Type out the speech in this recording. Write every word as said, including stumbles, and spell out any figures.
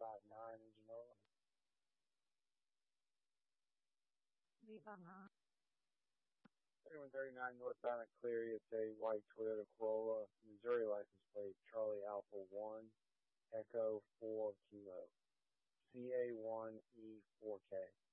five nine engine oil. thirty-one thirty-nine northbound at Cleary. It's a white Toyota Corolla, Missouri license plate, Charlie Alpha one, Echo four Kilo, C A one E four K.